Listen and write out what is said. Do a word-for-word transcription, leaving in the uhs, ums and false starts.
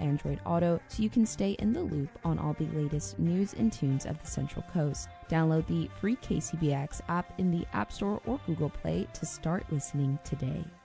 Android Auto so you can stay in the loop on all the latest news and tunes of the Central Coast. Download the free K C B X app in the App Store or Google Play to start listening today.